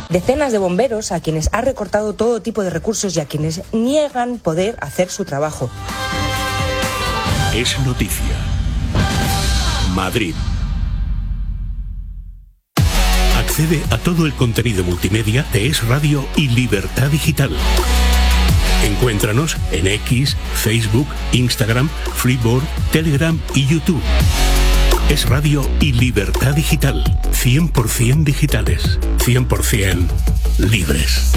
Decenas de bomberos a quienes ha recortado todo tipo de recursos y a quienes niegan poder hacer su trabajo. Es noticia. Madrid. Accede a todo el contenido multimedia de Es Radio y Libertad Digital. Encuéntranos en X, Facebook, Instagram, Freeboard, Telegram y YouTube. Es Radio y Libertad Digital. 100% digitales. 100% libres.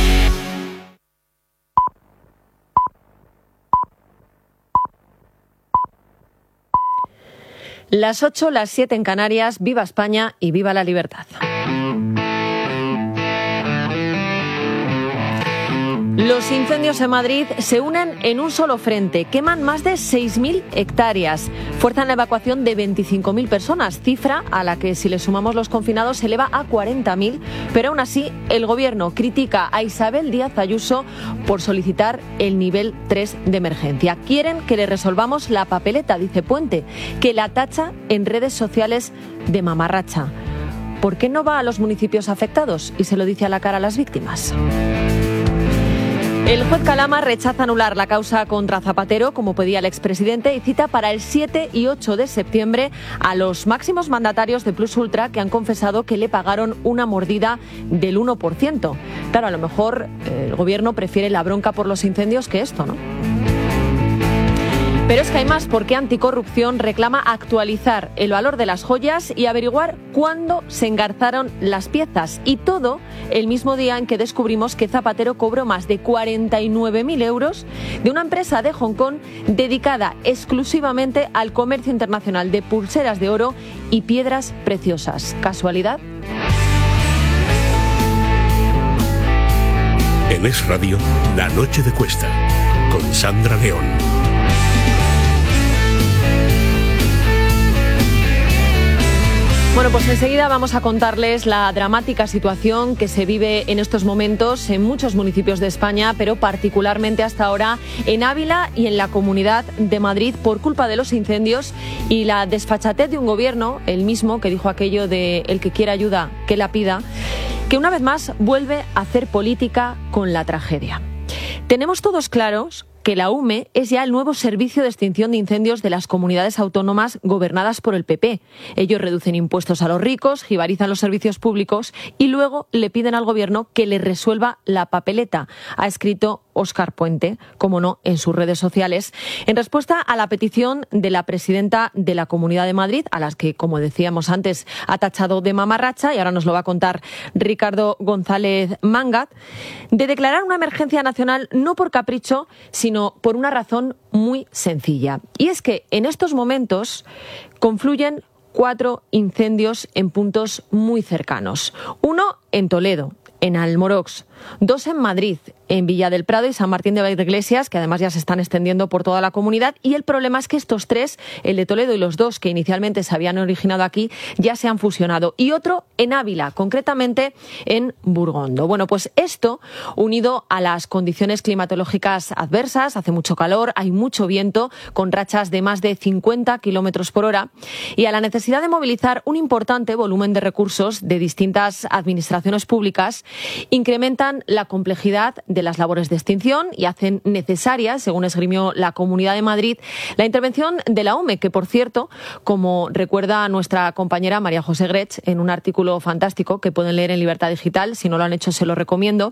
Las 8, las 7 en Canarias. Viva España y viva la libertad. Los incendios en Madrid se unen en un solo frente. Queman más de 6.000 hectáreas. Fuerzan la evacuación de 25.000 personas, cifra a la que, si le sumamos los confinados, se eleva a 40.000. Pero aún así, el Gobierno critica a Isabel Díaz Ayuso por solicitar el nivel 3 de emergencia. Quieren que le resolvamos la papeleta, dice Puente, que la tacha en redes sociales de mamarracha. ¿Por qué no va a los municipios afectados y se lo dice a la cara a las víctimas? El juez Calama rechaza anular la causa contra Zapatero, como pedía el expresidente, y cita para el 7 y 8 de septiembre a los máximos mandatarios de Plus Ultra que han confesado que le pagaron una mordida del 1%. Claro, a lo mejor el Gobierno prefiere la bronca por los incendios que esto, ¿no? Pero es que hay más, porque Anticorrupción reclama actualizar el valor de las joyas y averiguar cuándo se engarzaron las piezas. Y todo el mismo día en que descubrimos que Zapatero cobró más de 49.000 euros de una empresa de Hong Kong dedicada exclusivamente al comercio internacional de pulseras de oro y piedras preciosas. ¿Casualidad? En Es Radio, La Noche de Cuesta, con Sandra León. Bueno, pues enseguida vamos a contarles la dramática situación que se vive en estos momentos en muchos municipios de España, pero particularmente hasta ahora en Ávila y en la Comunidad de Madrid por culpa de los incendios y la desfachatez de un gobierno, el mismo que dijo aquello de el que quiera ayuda, que la pida, que una vez más vuelve a hacer política con la tragedia. Tenemos todos claros que la UME es ya el nuevo servicio de extinción de incendios de las comunidades autónomas gobernadas por el PP. Ellos reducen impuestos a los ricos, jibarizan los servicios públicos y luego le piden al Gobierno que le resuelva la papeleta, ha escrito Óscar Puente, como no, en sus redes sociales, en respuesta a la petición de la presidenta de la Comunidad de Madrid, a las que, como decíamos antes, ha tachado de mamarracha, y ahora nos lo va a contar Ricardo González Mangat, de declarar una emergencia nacional no por capricho, sino por una razón muy sencilla. Y es que en estos momentos confluyen 4 incendios en puntos muy cercanos. Uno en Toledo, en Almorox, 2 en Madrid, en Villa del Prado y San Martín de Valdeiglesias, que además ya se están extendiendo por toda la comunidad, y el problema es que estos 3, el de Toledo y los 2 que inicialmente se habían originado aquí, ya se han fusionado, y otro en Ávila, concretamente en Burgondo. Bueno, pues esto, unido a las condiciones climatológicas adversas, hace mucho calor, hay mucho viento, con rachas de más de 50 kilómetros por hora, y a la necesidad de movilizar un importante volumen de recursos de distintas administraciones públicas, incrementan la complejidad de las labores de extinción y hacen necesaria, según esgrimió la Comunidad de Madrid, la intervención de la UME, que, por cierto, como recuerda nuestra compañera María José Grech en un artículo fantástico que pueden leer en Libertad Digital, si no lo han hecho se lo recomiendo,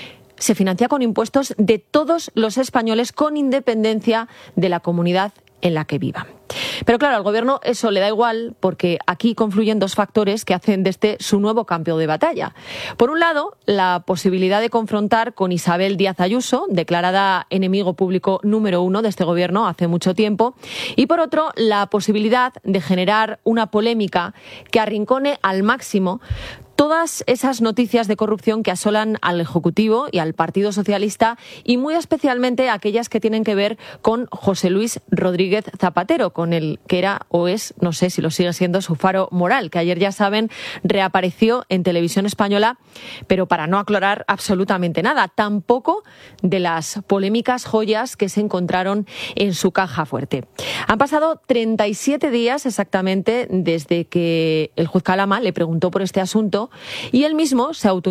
se financia con impuestos de todos los españoles con independencia de la comunidad en la que vivan. Pero claro, al Gobierno eso le da igual, porque aquí confluyen 2 factores que hacen de este su nuevo campo de batalla. Por un lado, la posibilidad de confrontar con Isabel Díaz Ayuso, declarada enemigo público número 1 de este Gobierno hace mucho tiempo, y por otro, la posibilidad de generar una polémica que arrincone al máximo todas esas noticias de corrupción que asolan al Ejecutivo y al Partido Socialista, y muy especialmente aquellas que tienen que ver con José Luis Rodríguez Zapatero, con el que era o es, no sé si lo sigue siendo, su faro moral, que ayer, ya saben, reapareció en Televisión Española, pero para no aclarar absolutamente nada, tampoco de las polémicas joyas que se encontraron en su caja fuerte. Han pasado 37 días exactamente desde que el juez Calama le preguntó por este asunto, y él mismo se